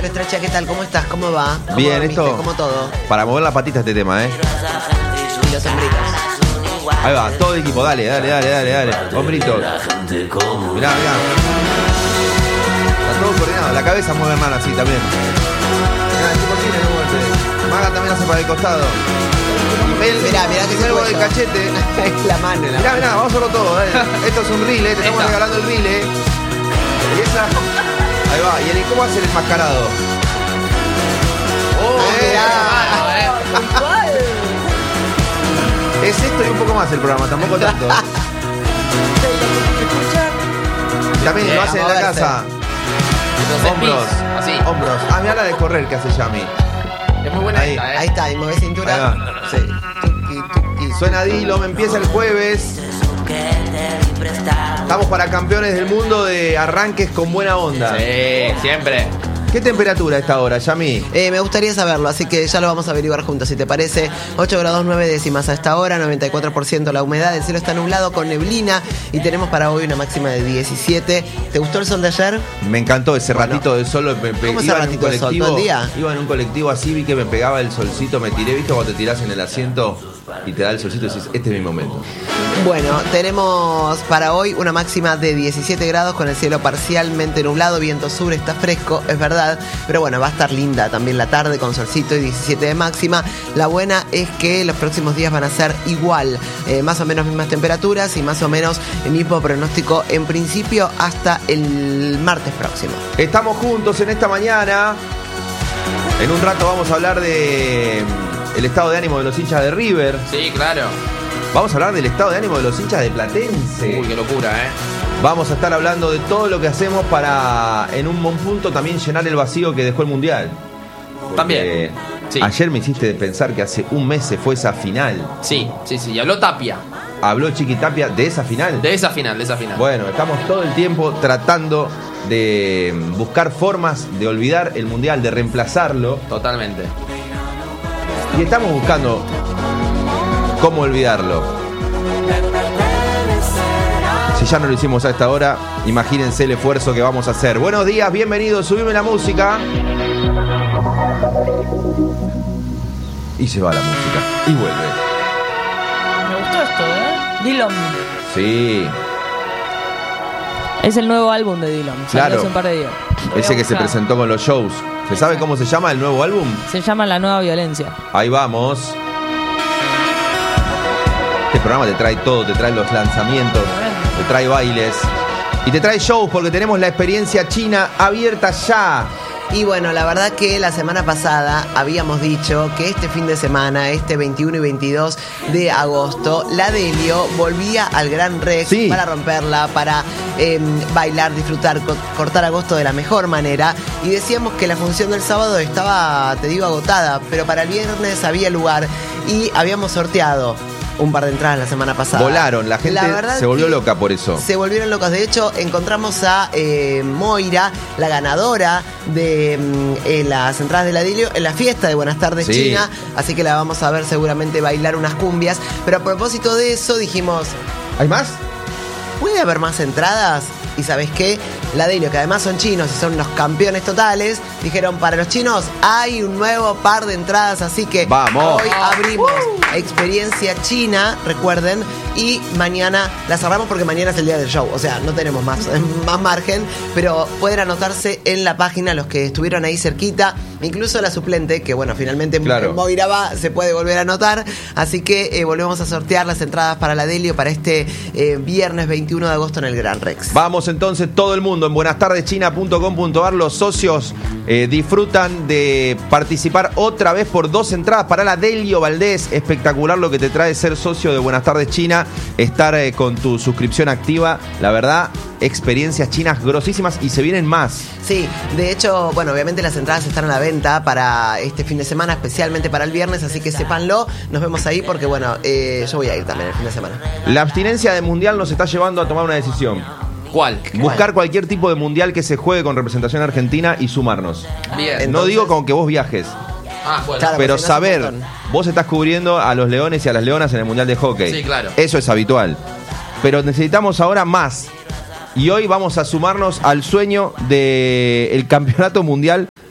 Estrecha, ¿qué tal? ¿Cómo estás? ¿Cómo va? ¿Cómo Bien, dormiste? esto. ¿Cómo todo? Para mover la patita este tema, Y los hombritos. Ahí va, todo el equipo, dale. Hombritos. Mirá. Está todo coordinado, la cabeza mueve mal así también. Mirá, el tipo tiene el golpe. Maga también hace para el costado. Mirá que se algo del cachete. Es la mano. Mirá, vamos a hacerlo todo, dale. Esto es un reel, te estamos regalando el reel, Y esa. Ahí va, y ¿cómo hace el enmascarado? Es esto y un poco más el programa, tampoco tanto. También lo hace en la casa. Hombros. Así. Hombros. Mirá la de correr que hace Yami. Es muy buena Ahí. esta, Ahí está, y mueve cintura. Sí. Tuki. Suena Dillom, empieza el jueves. Estamos para campeones del mundo de arranques con buena onda. Sí, siempre. ¿Qué temperatura a esta hora, Yami? Me gustaría saberlo, así que ya lo vamos a averiguar juntos, si te parece. 8 grados 9 décimas a esta hora, 94% la humedad, el cielo está nublado con neblina y tenemos para hoy una máxima de 17. ¿Te gustó el sol de ayer? Me encantó ese ratito de sol. ¿Cómo ese ratito de sol? ¿Todo el día? Iba en un colectivo así, vi que me pegaba el solcito, me tiré, ¿viste? Cuando te tirás en el asiento y te da el solcito y dices, este es mi momento. Bueno, tenemos para hoy una máxima de 17 grados con el cielo parcialmente nublado, viento sur, está fresco, es verdad, pero bueno, va a estar linda también la tarde con solcito y 17 de máxima. La buena es que los próximos días van a ser igual, más o menos mismas temperaturas y más o menos el mismo pronóstico en principio hasta el martes próximo. Estamos juntos en esta mañana. En un rato vamos a hablar de el estado de ánimo de los hinchas de River. Sí, claro. Vamos a hablar del estado de ánimo de los hinchas de Platense. Uy, qué locura, Vamos a estar hablando de todo lo que hacemos para, en un buen punto, también llenar el vacío que dejó el Mundial. Porque también. Sí. Ayer me hiciste pensar que hace un mes se fue esa final. Sí. Y habló Tapia. ¿Habló Chiqui Tapia de esa final? De esa final. Bueno, estamos todo el tiempo tratando de buscar formas de olvidar el Mundial, de reemplazarlo. Totalmente. Y estamos buscando cómo olvidarlo. Si ya no lo hicimos a esta hora, imagínense el esfuerzo que vamos a hacer. Buenos días, bienvenidos, subime la música. Y se va la música. Y vuelve. Me gustó esto, Dillom. Sí. Es el nuevo álbum de Dillom. Claro. Hace un par de días. Ese que se presentó con los shows. ¿Se sabe cómo se llama el nuevo álbum? Se llama La Nueva Violencia. Ahí vamos. Este programa te trae todo, te trae los lanzamientos, te trae bailes y te trae shows porque tenemos la experiencia china abierta ya. Y bueno, la verdad que la semana pasada habíamos dicho que este fin de semana, este 21 y 22 de agosto, la Delio volvía al Gran Rex para romperla, para bailar, disfrutar, cortar agosto de la mejor manera. Y decíamos que la función del sábado estaba, te digo, agotada, pero para el viernes había lugar y habíamos sorteado un par de entradas la semana pasada. Volaron, la gente se volvió loca por eso. Se volvieron locos. De hecho, encontramos a Moira, la ganadora de las entradas de la Delio, en la fiesta de Buenas Tardes China. Así que la vamos a ver seguramente bailar unas cumbias. Pero a propósito de eso, dijimos... ¿Hay más? ¿Puede haber más entradas? Y ¿sabes qué? La Delio, que además son chinos y son unos campeones totales, dijeron, para los chinos hay un nuevo par de entradas, así que ¡vamos! Hoy abrimos experiencia china, recuerden, y mañana la cerramos porque mañana es el día del show, o sea, no tenemos más margen, pero pueden anotarse en la página los que estuvieron ahí cerquita, incluso la suplente, que bueno, finalmente Moira va, se puede volver a anotar, así que volvemos a sortear las entradas para la Delio para este viernes 21 de agosto en el Gran Rex. Vamos entonces todo el mundo en buenastadeschina.com.ar. Los socios disfrutan de participar otra vez por 2 entradas para la Delio Valdés. Espectacular lo que te trae ser socio de Buenas Tardes China, estar con tu suscripción activa. La verdad, experiencias chinas grosísimas y se vienen más. Sí, de hecho, bueno, obviamente las entradas están a la venta para este fin de semana, especialmente para el viernes, así que sépanlo. Nos vemos ahí porque, bueno, yo voy a ir también el fin de semana. La abstinencia de Mundial nos está llevando a tomar una decisión. ¿Cuál? Buscar cualquier tipo de mundial que se juegue con representación argentina y sumarnos. Bien. No Entonces, digo con que vos viajes. Bueno. Claro, pero si no saber, vos estás cubriendo a los leones y a las leonas en el mundial de hockey. Sí, claro. Eso es habitual. Pero necesitamos ahora más. Y hoy vamos a sumarnos al sueño del campeonato mundial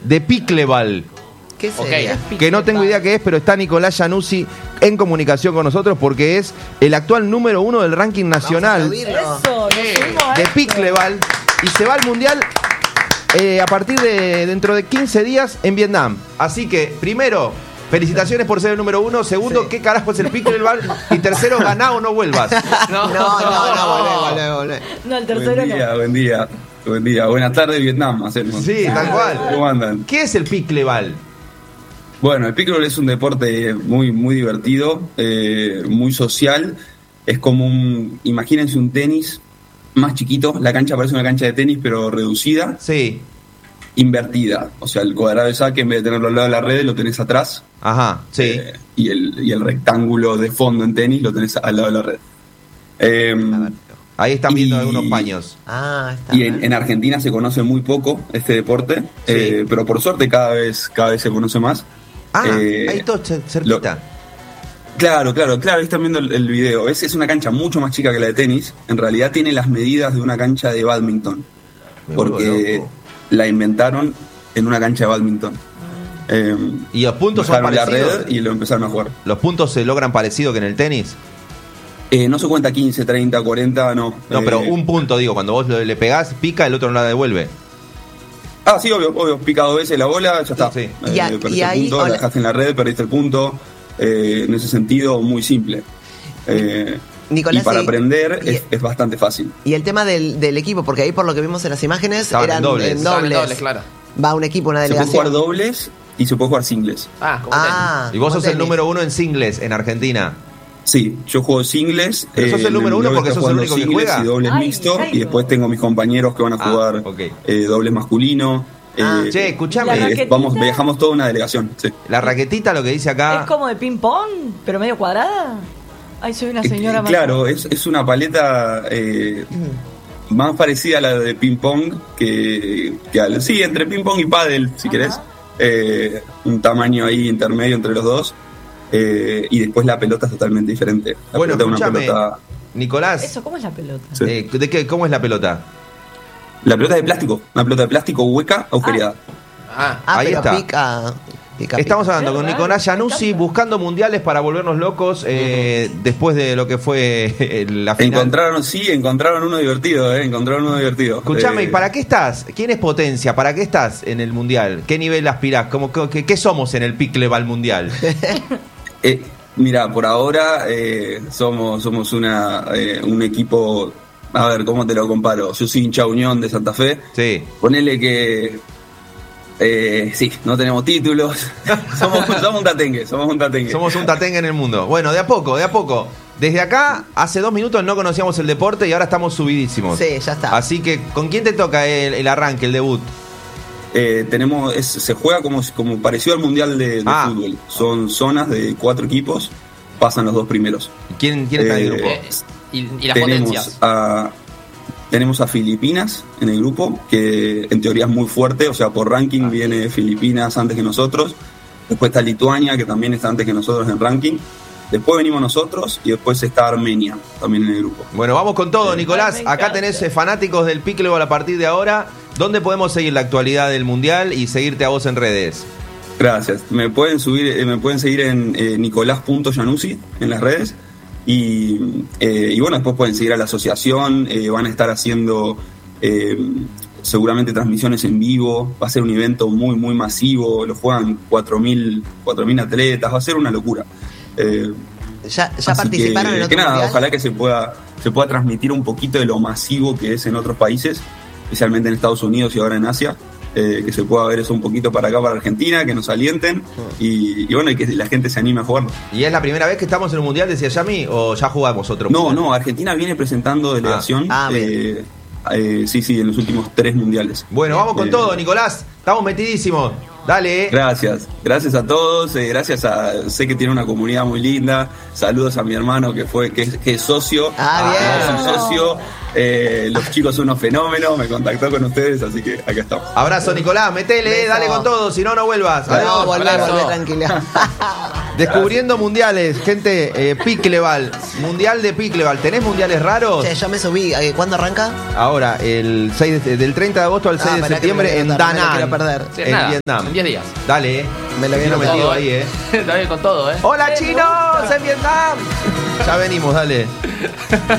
de pickleball. ¿Qué sería? Que no tengo idea qué es, pero está Nicolás Januzzi en comunicación con nosotros porque es el actual número 1 del ranking nacional Eso, nos subimos a de esto. pickleball y se va al mundial a partir de dentro de 15 días en Vietnam. Así que, primero, felicitaciones por ser el número 1. Segundo, ¿qué carajo es el pickleball? Y tercero, ganá o no vuelvas. No, volvé. No, el tercero no. Buen día. Buenas tardes, Vietnam. Hacemos. Sí, tal cual. ¿Cómo andan? ¿Qué es el pickleball? Bueno, el pickleball es un deporte muy, muy divertido, muy social. Es como imagínense un tenis más chiquito. La cancha parece una cancha de tenis, pero reducida. Sí. Invertida. O sea, el cuadrado de saque, en vez de tenerlo al lado de la red, lo tenés atrás. Ajá, sí. Y el rectángulo de fondo en tenis lo tenés al lado de la red. Ahí están viendo algunos paños. Está Y bien. en Argentina se conoce muy poco este deporte, Sí. pero por suerte cada vez se conoce más. Ahí todo cerquita. Claro, ahí están viendo el video. Es una cancha mucho más chica que la de tenis. En realidad tiene las medidas de una cancha de bádminton. Me vuelvo Porque loco. la inventaron en una cancha de bádminton. ¿Y los puntos son bajaron la parecidos? red y lo empezaron a jugar. ¿Los puntos se logran parecido que en el tenis? No se cuenta 15, 30, 40, no. No, pero un punto, digo, cuando vos le pegás, pica, el otro no la devuelve. Sí, obvio. Pica 2 veces la bola, ya está. Sí. Perdiste Y ahí, el punto, la dejaste en la red, perdiste el punto. En ese sentido, muy simple. Nicolás, y para sí. aprender es bastante fácil. Y el tema del equipo, porque ahí por lo que vimos en las imágenes Estaban eran en dobles. en Estaban en dobles. dobles, claro. Va un equipo, una Se puede delegación. jugar dobles y se puede jugar singles. Como tenis. Y vos como sos el tenis. número 1 en singles en Argentina. Sí, yo juego singles. Pero sos el número mi uno novio porque está sos el jugando único que singles juega. y dobles Ay, mixto. Jairo. Y después tengo mis compañeros que van a jugar ok. dobles masculino. Che, escuchame. La raquetita. Viajamos toda una delegación. Sí. La raquetita, lo que dice acá. Es como de ping pong, pero medio cuadrada. Ay, soy una señora más. Claro, es una paleta más parecida a la de ping pong sí, entre ping pong y pádel, si querés. Un tamaño ahí intermedio entre los dos. Y después la pelota es totalmente diferente. La Bueno, pelota es una escúchame, pelota. Nicolás, Eso, ¿cómo es la pelota? Sí. ¿de qué? ¿Cómo es la pelota? La pelota es de plástico, una pelota de plástico hueca, agujereada. Ahí pero está. pica. Estamos hablando Qué con raro, Nicolás me Januzzi encanta. buscando mundiales para volvernos locos después de lo que fue la final. Encontraron uno divertido, Escuchame, ¿y para qué estás? ¿Quién es potencia? ¿Para qué estás en el mundial? ¿Qué nivel aspirás? ¿Qué somos en el pickleball mundial? Mira, por ahora somos un equipo. A ver, ¿cómo te lo comparo? Yo soy hincha Unión de Santa Fe. Sí. Ponele que. Sí, no tenemos títulos. somos un tatengue. Somos un tatengue en el mundo. Bueno, de a poco. Desde acá, hace 2 minutos no conocíamos el deporte y ahora estamos subidísimos. Sí, ya está. Así que, ¿con quién te toca el arranque, el debut? Se juega como parecido al Mundial de fútbol. Son zonas de 4 equipos. Pasan los 2 primeros. ¿Quién está en el grupo? Y las potencias. Tenemos a Filipinas en el grupo, que en teoría es muy fuerte, o sea, por ranking viene Filipinas antes que nosotros. Después está Lituania, que también está antes que nosotros en ranking. Después venimos nosotros y después está Armenia también en el grupo. Bueno, vamos con todo, Nicolás. Me Acá encanta. tenés fanáticos del pickleball a partir de ahora. ¿Dónde podemos seguir la actualidad del mundial y seguirte a vos en redes? Gracias. Me pueden seguir en nicolás.januzzi en las redes. Y bueno, después pueden seguir a la asociación. Van a estar haciendo seguramente transmisiones en vivo. Va a ser un evento muy, muy masivo. Lo juegan 4.000 atletas. Va a ser una locura. ¿Ya Así participaron en otro nada, mundial? ojalá que se pueda transmitir un poquito de lo masivo que es en otros países, especialmente en Estados Unidos y ahora en Asia. Que se pueda ver eso un poquito para acá, para Argentina, que nos alienten y bueno, y que la gente se anime a jugar. ¿Y es la primera vez que estamos en un mundial, decía Yami, o ya jugamos otro mundial? No, Argentina viene presentando delegación. bien. Sí, en los últimos 3 mundiales. Bueno, vamos con todo, Nicolás. Estamos metidísimos. Dale. Gracias a todos, sé que tiene una comunidad muy linda. Saludos a mi hermano que es socio. Bien. Es un socio. Los chicos son unos fenómenos, me contactó con ustedes, así que acá estamos. Abrazo, Nicolás. Metele, Beso. dale con todo, si no, no vuelvas. Adiós. No, volvé Abrazo. tranquila. Descubriendo mundiales, gente, Pickleball, mundial de Pickleball. ¿Tenés mundiales raros? Yo me subí. ¿Cuándo arranca? Ahora, del 30 de agosto al 6 de septiembre en Da Nang, Sí, en nada, Vietnam. en 10 días. Dale, Me lo Chino vieron metido todo, ahí, Está bien con todo, ¡Hola, chinos! ¡En Vietnam! Ya venimos, dale.